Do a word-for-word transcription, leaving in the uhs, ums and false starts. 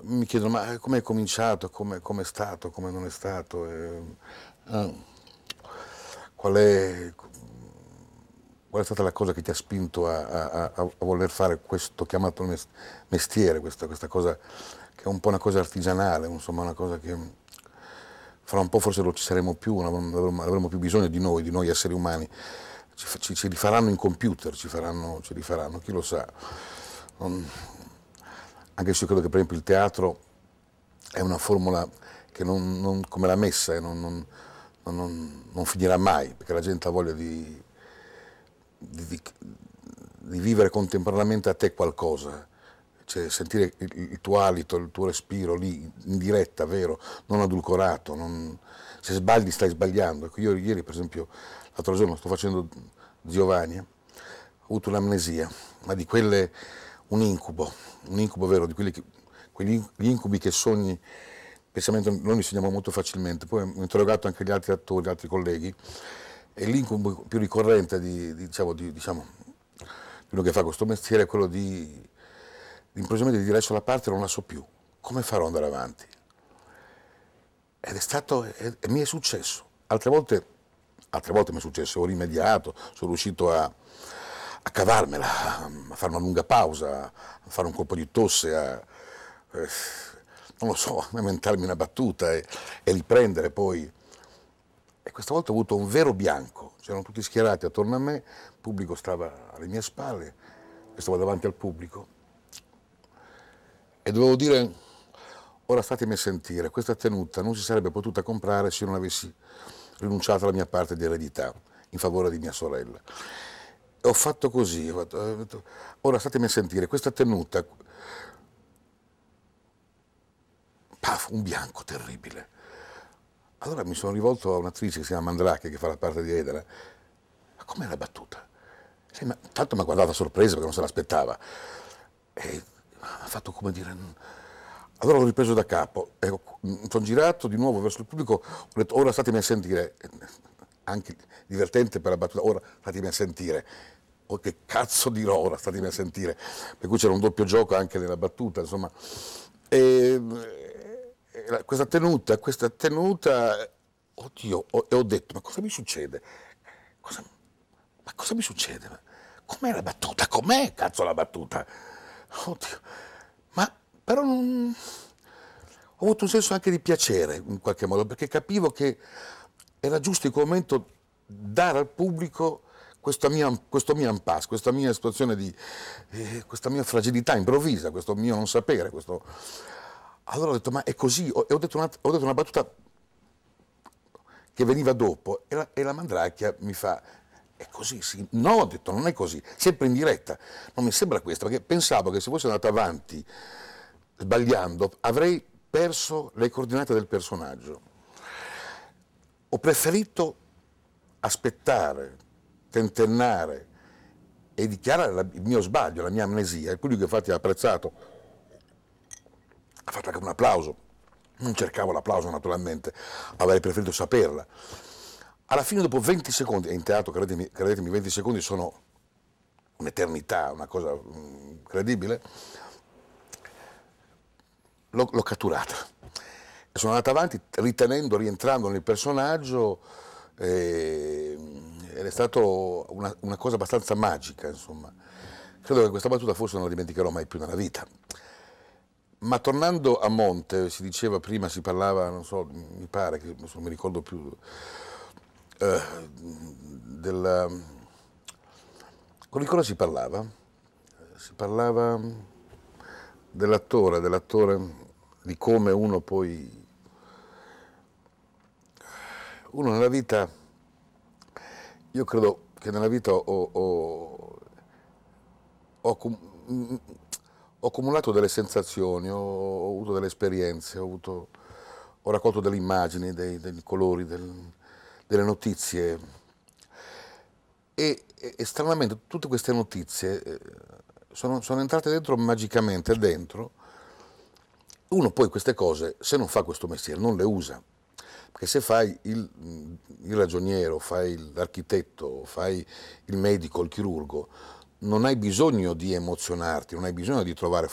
mi chiedono, ma come è cominciato, come è stato, come non è stato, eh, eh, qual è, qual è stata la cosa che ti ha spinto a, a- a- a voler fare questo chiamato mes- mestiere, questa, questa cosa che è un po' una cosa artigianale, insomma una cosa che fra un po' forse non ci saremo più, non avremo, avremo più bisogno di noi, di noi esseri umani, ci, fa- ci- ci rifaranno in computer, ci, faranno, ci rifaranno, chi lo sa. Non- anche se io credo che per esempio il teatro è una formula che non, non- come la messa eh, non, non- non- non finirà mai, perché la gente ha voglia di, di- di- di vivere contemporaneamente a te qualcosa, cioè sentire il, il tuo alito, il tuo respiro lì, in diretta, vero, non adulcorato, non- se sbagli stai sbagliando. Ecco, io ieri per esempio, l'altro giorno sto facendo Giovanni, ho avuto un'amnesia, ma di quelle un incubo, un incubo vero, di quelli che, quegli gli incubi che sogni, specialmente noi li sogniamo molto facilmente. Poi ho interrogato anche gli altri attori, gli altri colleghi, e l'incubo più ricorrente di, di, diciamo, di, diciamo, di uno che fa questo mestiere è quello di, di improvvisamente di dire adesso la parte non la so più, come farò ad andare avanti? Ed è stato, e, e mi è successo. Altre volte, altre volte mi è successo, ho rimediato, sono riuscito a, a cavarmela, a fare una lunga pausa, a fare un colpo di tosse, a, eh, non lo so, a inventarmi una battuta e, e riprendere poi. E questa volta ho avuto un vero bianco, c'erano tutti schierati attorno a me, il pubblico stava alle mie spalle, e stavo davanti al pubblico. E dovevo dire, ora statemi a sentire, questa tenuta non si sarebbe potuta comprare se io non avessi rinunciato alla mia parte di eredità in favore di mia sorella. E ho fatto così, ho fatto, ho detto, ora statemi a sentire, questa tenuta, paf, un bianco terribile. Allora mi sono rivolto a un'attrice che si chiama Mandrake, che fa la parte di Edera. Ma com'è la battuta? Lei, ma, tanto mi ha guardata sorpresa perché non se l'aspettava. E ha fatto come dire. Allora l'ho ripreso da capo, e mi sono girato di nuovo verso il pubblico, ho detto ora statemi a sentire, anche divertente per la battuta, ora statemi a sentire. Oh, che cazzo dirò ora, statemi a sentire. Per cui c'era un doppio gioco anche nella battuta, insomma. E, e questa tenuta, questa tenuta, oddio, ho, e ho detto, ma cosa mi succede? Cosa, ma cosa mi succede? Ma com'è la battuta? Com'è, cazzo, la battuta? Oddio, ma però non... ho avuto un senso anche di piacere in qualche modo, perché capivo che era giusto in quel momento dare al pubblico questa mia, questo mio impasse, questa mia situazione di, eh, questa mia fragilità improvvisa, questo mio non sapere. Questo... Allora ho detto, ma è così, e ho detto una, ho detto una battuta che veniva dopo, e la, e la Mandracchia mi fa, è così, sì. No, ho detto, non è così, sempre in diretta. Non mi sembra questo, perché pensavo che se fossi andato avanti sbagliando avrei perso le coordinate del personaggio. Ho preferito aspettare, tentennare e dichiarare la, il mio sbaglio, la mia amnesia. Il pubblico infatti ha apprezzato, ha fatto anche un applauso. Non cercavo l'applauso naturalmente, avrei preferito saperla. Alla fine, dopo venti secondi, e in teatro, credetemi, credetemi venti secondi sono un'eternità, una cosa incredibile, l'ho, l'ho catturata. E sono andata avanti ritenendo, rientrando nel personaggio, eh, ed è stata una, una cosa abbastanza magica, insomma. Credo che questa battuta forse non la dimenticherò mai più nella vita. Ma tornando a monte, si diceva prima, si parlava, non so, mi pare, che non mi ricordo più, eh, della... Con cosa si parlava? Si parlava dell'attore, dell'attore, di come uno poi... Uno nella vita, io credo che nella vita ho, ho, ho, ho accumulato delle sensazioni, ho, ho avuto delle esperienze, ho, avuto, ho raccolto delle immagini, dei, dei colori, del, delle notizie e, e, e stranamente tutte queste notizie eh, sono, sono entrate dentro magicamente, dentro. Uno poi queste cose, se non fa questo mestiere, non le usa. Perché se fai il, il ragioniero, fai l'architetto, fai il medico, il chirurgo, non hai bisogno di emozionarti, non hai bisogno di trovare